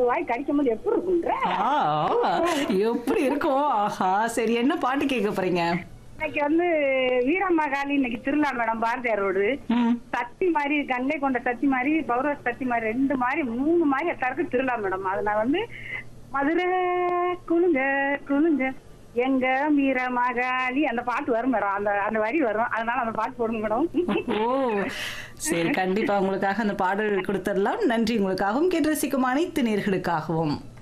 ஒரு வாய் கடிக்கும் போது எப்படி இருக்குன்ற ஆ, ஆ, எப்படி இருக்கும்? ஆஹா! சரி என்ன பாட்டு கேட்க போறீங்க? இன்னைக்கு வந்து வீரமகாளி இன்னைக்கு திருவிழா மேடம் பாரதியார் ரோடு ம். சக்தி மாதிரி கங்கை கொண்ட சக்தி மாதிரி பௌரவ சக்தி மாதிரி 2 மாதிரி 3 மாதிரி எல்லாருக்கும் திருவிழா மேடம். அது நான் வந்து மதுரை குளுங்க குளுங்க எங்க வீரமகாளி அந்த பாட்டு வரும் மேடம். அந்த அந்த வரி வரும். அதனால அந்த பாட்டு போடுங்க மேடம். ஓ! சரி கண்டிப்பா உங்களுக்காக அந்த பாடல் கொடுத்துடலாம். நன்றி உங்களுக்காகவும் கேட்டு ரசிக்கும் அனைத்து நேர்களுக்காகவும்.